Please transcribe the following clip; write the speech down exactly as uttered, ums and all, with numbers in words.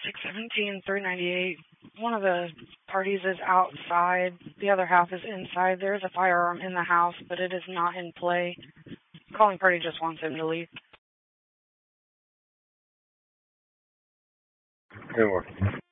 six seventeen, three ninety-eight. One of the parties is outside. The other half is inside. There is a firearm in the house, but it is not in play. Calling party just wants him to leave. Good work.